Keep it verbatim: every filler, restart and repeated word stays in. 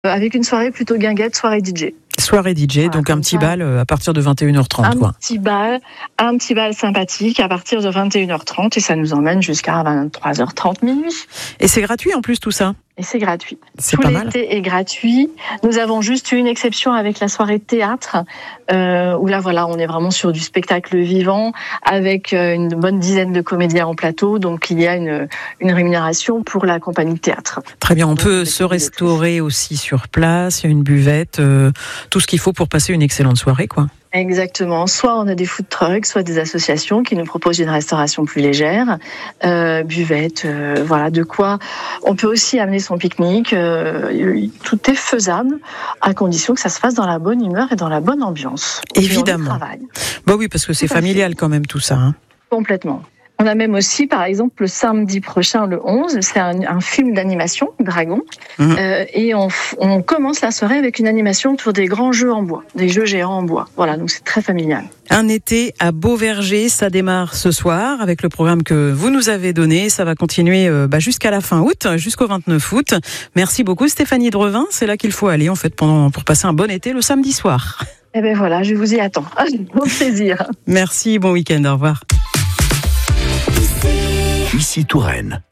Avec une soirée plutôt guinguette, soirée D J. Soirée D J, voilà, donc un petit ça. bal à partir de vingt et une heures trente. Un quoi. petit bal, un petit bal sympathique à partir de vingt et une heures trente et ça nous emmène jusqu'à vingt-trois heures trente minuit. Et c'est gratuit en plus tout ça ? Et c'est gratuit. C'est Tout pas l'été mal. est gratuit. Nous avons juste eu une exception avec la soirée de théâtre, euh, où là, voilà, on est vraiment sur du spectacle vivant, avec une bonne dizaine de comédiens en plateau. Donc, il y a une, une rémunération pour la compagnie de théâtre. Très bien, on donc, peut se restaurer aussi sur place. Il y a une buvette, euh, tout ce qu'il faut pour passer une excellente soirée, quoi. Exactement. Soit on a des food trucks, soit des associations qui nous proposent une restauration plus légère, euh, buvette, euh, voilà, de quoi. On peut aussi amener son pique-nique. Euh, tout est faisable à condition que ça se fasse dans la bonne humeur et dans la bonne ambiance. Évidemment. Bah oui, parce que c'est familial quand même tout ça. Hein. Complètement. On a même aussi, par exemple, le samedi prochain, le onze, c'est un, un film d'animation, Dragon, mmh. euh, et on, on commence la soirée avec une animation autour des grands jeux en bois, des jeux géants en bois. Voilà, donc c'est très familial. Un été à Beauverger, ça démarre ce soir avec le programme que vous nous avez donné. Ça va continuer euh, bah, jusqu'à la fin août, jusqu'au vingt-neuf août. Merci beaucoup Stéphanie Drevin, c'est là qu'il faut aller en fait pendant, pour passer un bon été le samedi soir. Eh bien voilà, je vous y attends. Bon plaisir. Merci, bon week-end, au revoir. Ici Touraine.